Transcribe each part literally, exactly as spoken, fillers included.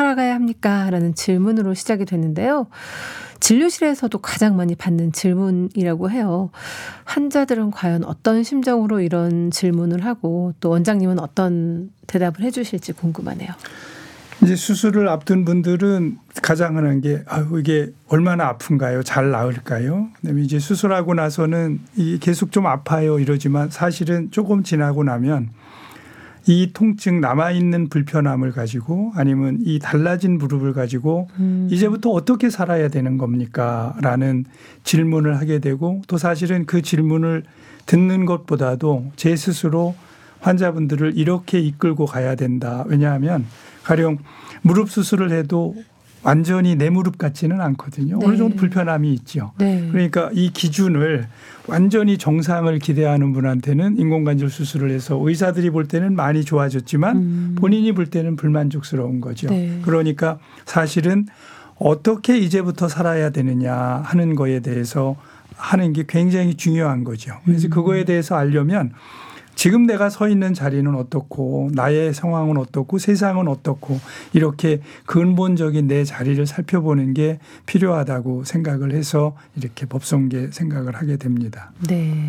살아가야 합니까? 라는 질문으로 시작이 됐는데요. 진료실에서도 가장 많이 받는 질문이라고 해요. 환자들은 과연 어떤 심정으로 이런 질문을 하고 또 원장님은 어떤 대답을 해 주실지 궁금하네요. 이제 수술을 앞둔 분들은 가장 하는 게 아유 이게 얼마나 아픈가요? 잘 나을까요? 그다음에 이제 수술하고 나서는 이게 계속 좀 아파요 이러지만 사실은 조금 지나고 나면 이 통증 남아있는 불편함을 가지고 아니면 이 달라진 무릎을 가지고 음. 이제부터 어떻게 살아야 되는 겁니까? 라는 질문을 하게 되고 또 사실은 그 질문을 듣는 것보다도 제 스스로 환자분들을 이렇게 이끌고 가야 된다. 왜냐하면 가령 무릎 수술을 해도 완전히 내 무릎 같지는 않거든요. 네. 어느 정도 불편함이 있죠. 네. 그러니까 이 기준을 완전히 정상을 기대하는 분한테는 인공관절 수술을 해서 의사들이 볼 때는 많이 좋아졌지만 음. 본인이 볼 때는 불만족스러운 거죠. 네. 그러니까 사실은 어떻게 이제부터 살아야 되느냐 하는 거에 대해서 하는 게 굉장히 중요한 거죠. 그래서 음. 그거에 대해서 알려면 지금 내가 서 있는 자리는 어떻고 나의 상황은 어떻고 세상은 어떻고 이렇게 근본적인 내 자리를 살펴보는 게 필요하다고 생각을 해서 이렇게 법성계 생각을 하게 됩니다. 네.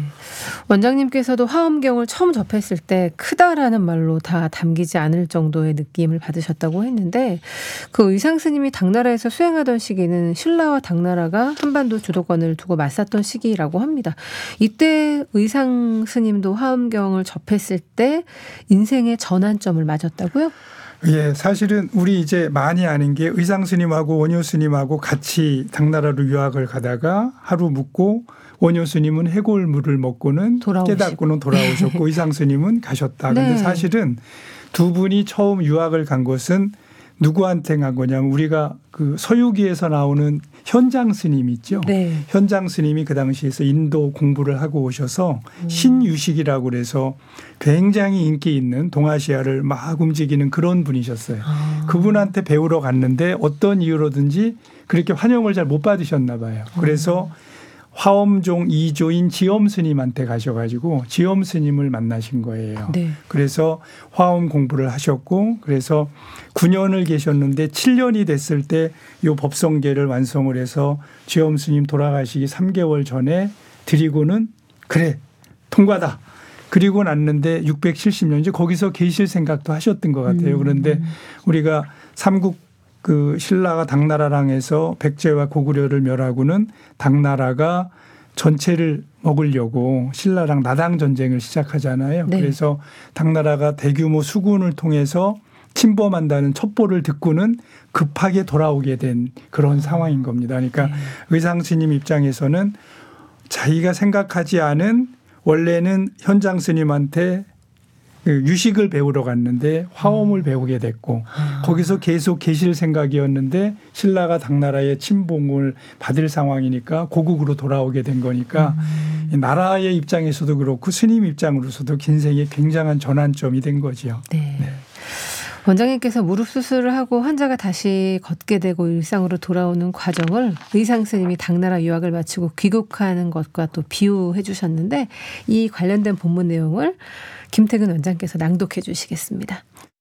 원장님께서도 화엄경을 처음 접했을 때 크다라는 말로 다 담기지 않을 정도의 느낌을 받으셨다고 했는데 그 의상 스님이 당나라에서 수행하던 시기는 신라와 당나라가 한반도 주도권을 두고 맞섰던 시기라고 합니다. 이때 의상 스님도 화엄경 을 접했을 때 인생의 전환점을 맞았다고요? 예, 사실은 우리 이제 많이 아는 게 의상 스님하고 원효 스님하고 같이 당나라로 유학을 가다가 하루 묵고 원효 스님은 해골물을 먹고는 돌아오시고. 깨닫고는 돌아오셨고 의상 스님은 가셨다. 그런데 네. 사실은 두 분이 처음 유학을 간 것은 누구한테 간 거냐면 우리가 그 서유기에서 나오는 현장 스님 있죠. 네. 현장 스님이 그 당시에서 인도 공부를 하고 오셔서 음. 신유식이라고 그래서 굉장히 인기 있는 동아시아를 막 움직이는 그런 분이셨어요. 아. 그분한테 배우러 갔는데 어떤 이유로든지 그렇게 환영을 잘 못 받으셨나 봐요. 그래서 음. 화엄종 이 조인 지엄 스님한테 가셔가지고 지엄 스님을 만나신 거예요. 네. 그래서 화엄 공부를 하셨고 그래서 구 년을 계셨는데 칠 년이 됐을 때 이 법성계를 완성을 해서 지엄 스님 돌아가시기 삼 개월 전에 드리고는 그래 통과다. 그리고 났는데 육백칠십 년 이제 거기서 계실 생각도 하셨던 것 같아요. 그런데 우리가 삼국 그 신라가 당나라랑 해서 백제와 고구려를 멸하고는 당나라가 전체를 먹으려고 신라랑 나당 전쟁을 시작하잖아요. 네. 그래서 당나라가 대규모 수군을 통해서 침범한다는 첩보를 듣고는 급하게 돌아오게 된 그런 상황인 겁니다. 그러니까 네. 의상 스님 입장에서는 자기가 생각하지 않은 원래는 현장 스님한테 유식을 배우러 갔는데 화엄을 음. 배우게 됐고 아. 거기서 계속 계실 생각이었는데 신라가 당나라의 침공을 받을 상황이니까 고국으로 돌아오게 된 거니까 음. 나라의 입장에서도 그렇고 스님 입장으로서도 인생의 굉장한 전환점이 된 거죠. 네. 네. 원장님께서 무릎 수술을 하고 환자가 다시 걷게 되고 일상으로 돌아오는 과정을 의상 스님이 당나라 유학을 마치고 귀국하는 것과 또 비유해 주셨는데 이 관련된 본문 내용을 김태근 원장께서 낭독해 주시겠습니다.